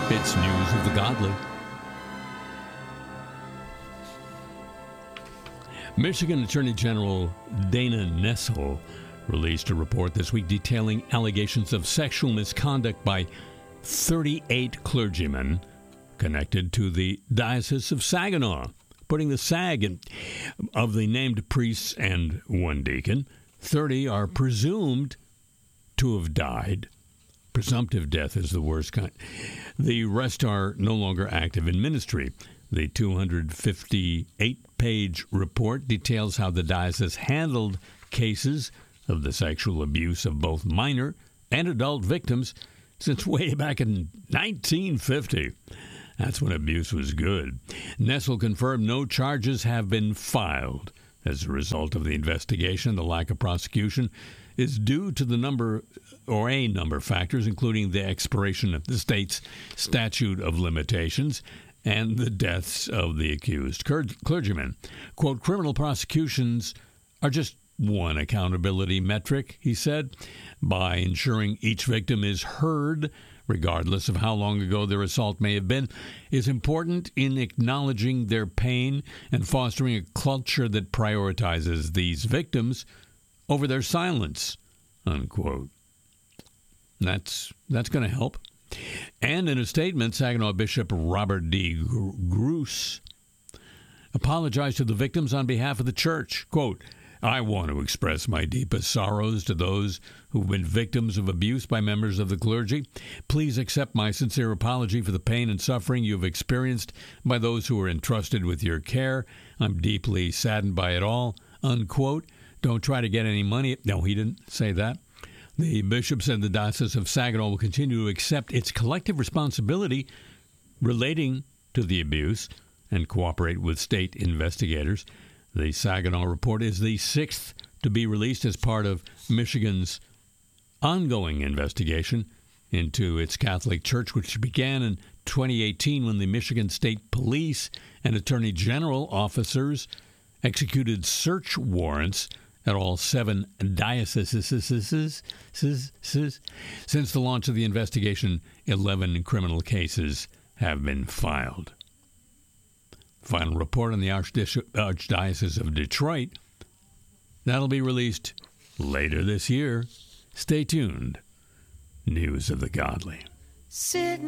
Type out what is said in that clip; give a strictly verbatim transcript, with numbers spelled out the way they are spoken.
It's News of the Godly. Michigan Attorney General Dana Nessel released a report this week detailing allegations of sexual misconduct by thirty-eight clergymen connected to the Diocese of Saginaw, putting the S A G in, of the named priests and one deacon. thirty are presumed to have died. Presumptive death is the worst kind. The rest are no longer active in ministry. The two hundred fifty-eight page report details how the diocese handled cases of the sexual abuse of both minor and adult victims since way back in nineteen fifty. That's when abuse was good. Nessel confirmed no charges have been filed. As a result of the investigation, the lack of prosecution is due to the number or a number of factors, including the expiration of the state's statute of limitations and the deaths of the accused clergymen. Quote, criminal prosecutions are just one accountability metric, he said, by ensuring each victim is heard, regardless of how long ago their assault may have been, is important in acknowledging their pain and fostering a culture that prioritizes these victims over their silence, unquote. That's, that's going to help. And in a statement, Saginaw Bishop Robert D. Gruss apologized to the victims on behalf of the church. Quote, I want to express my deepest sorrows to those who've been victims of abuse by members of the clergy. Please accept my sincere apology for the pain and suffering you've experienced by those who are entrusted with your care. I'm deeply saddened by it all, unquote. Don't try to get any money. No, he didn't say that. The bishop said the Diocese of Saginaw will continue to accept its collective responsibility relating to the abuse and cooperate with state investigators. The Saginaw report is the sixth to be released as part of Michigan's ongoing investigation into its Catholic Church, which began in twenty eighteen when the Michigan State Police and Attorney General officers executed search warrants at all seven dioceses. Since the launch of the investigation, eleven criminal cases have been filed. Final report on the Archdiocese of Detroit. That'll be released later this year. Stay tuned. News of the Godly. Sitting